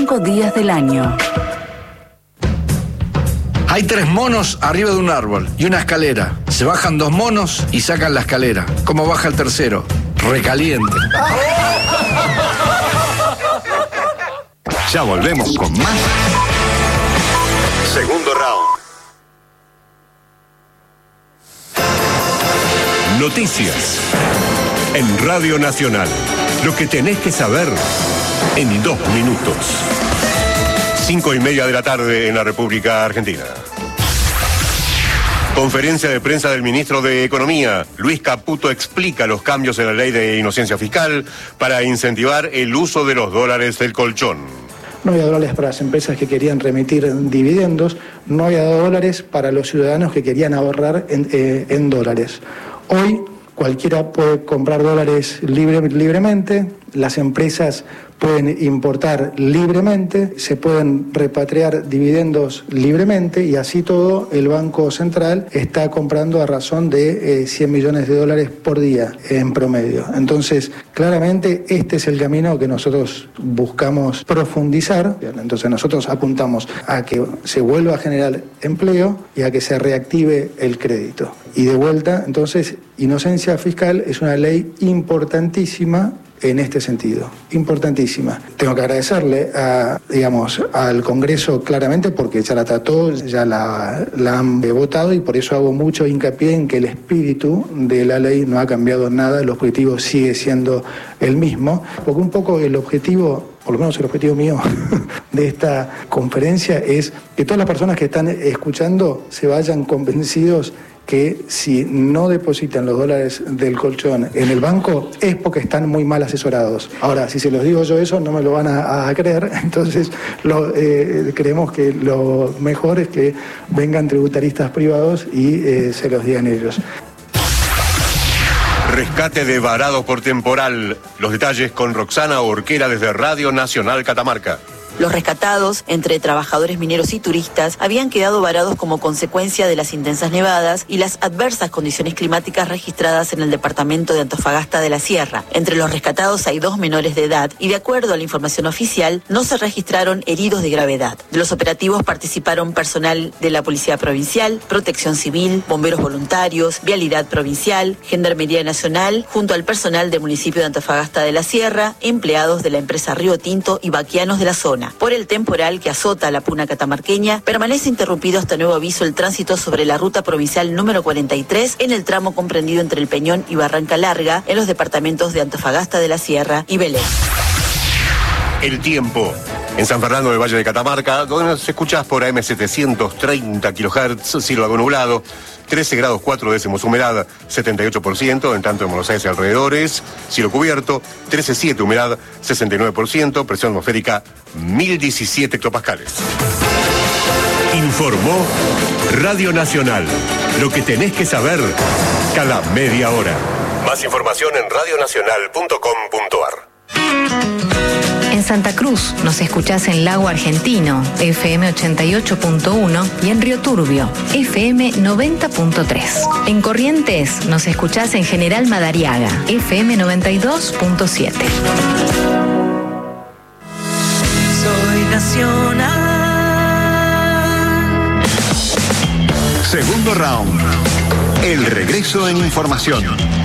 365 días del año. Hay 3 monos arriba de un árbol y una escalera. Se bajan 2 monos y sacan la escalera. ¿Cómo baja el tercero? Recaliente. Ya volvemos con más. Segundo round. Noticias en Radio Nacional. Lo que tenés que saber en 2 minutos. 5:30 de la tarde en la República Argentina. Conferencia de prensa del ministro de Economía. Luis Caputo explica los cambios en la ley de inocencia fiscal para incentivar el uso de los dólares del colchón. No había dólares para las empresas que querían remitir dividendos, no había dólares para los ciudadanos que querían ahorrar en dólares. Hoy cualquiera puede comprar dólares libremente, las empresas pueden importar libremente, se pueden repatriar dividendos libremente y así todo el Banco Central está comprando a razón de 100 millones de dólares por día en promedio. Entonces, claramente este es el camino que nosotros buscamos profundizar. Entonces nosotros apuntamos a que se vuelva a generar empleo y a que se reactive el crédito. Y de vuelta, entonces, inocencia fiscal es una ley importantísima en este sentido, importantísima. Tengo que agradecerle al Congreso claramente porque ya la trató, ya la han votado y por eso hago mucho hincapié en que el espíritu de la ley no ha cambiado nada, el objetivo sigue siendo el mismo, porque un poco el objetivo, por lo menos el objetivo mío de esta conferencia es que todas las personas que están escuchando se vayan convencidos que si no depositan los dólares del colchón en el banco es porque están muy mal asesorados. Ahora, si se los digo yo eso, no me lo van a creer, entonces creemos que lo mejor es que vengan tributaristas privados y se los digan ellos. Rescate de varado por temporal. Los detalles con Roxana Orquera desde Radio Nacional Catamarca. Los rescatados, entre trabajadores mineros y turistas, habían quedado varados como consecuencia de las intensas nevadas y las adversas condiciones climáticas registradas en el departamento de Antofagasta de la Sierra. Entre los rescatados hay 2 menores de edad y, de acuerdo a la información oficial, no se registraron heridos de gravedad. De los operativos participaron personal de la Policía Provincial, Protección Civil, bomberos voluntarios, Vialidad Provincial, Gendarmería Nacional, junto al personal del municipio de Antofagasta de la Sierra, empleados de la empresa Río Tinto y vaquianos de la zona. Por el temporal que azota a la puna catamarqueña, permanece interrumpido hasta nuevo aviso el tránsito sobre la ruta provincial número 43 en el tramo comprendido entre El Peñón y Barranca Larga, en los departamentos de Antofagasta de la Sierra y Belén. El tiempo. En San Fernando del Valle de Catamarca, donde nos escuchás por AM 730 kHz, cielo algo nublado, 13 grados 4 décimos humedad, 78%, en tanto en Buenos Aires y alrededores, cielo cubierto, 13,7 humedad, 69%, presión atmosférica 1017 hectopascales. Informó Radio Nacional. Lo que tenés que saber cada media hora. Más información en radionacional.com.ar. En Santa Cruz nos escuchás en Lago Argentino, FM 88.1 y en Río Turbio, FM 90.3. En Corrientes nos escuchás en General Madariaga, FM 92.7. Soy nacional. Segundo round. El regreso en información.